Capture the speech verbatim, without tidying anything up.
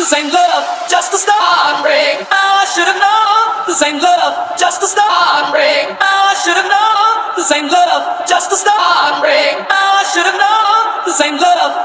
This ain't love, just a start break. Oh, I should've known. This ain't love, just a start break. Oh, I should've known. This ain't love, just a start.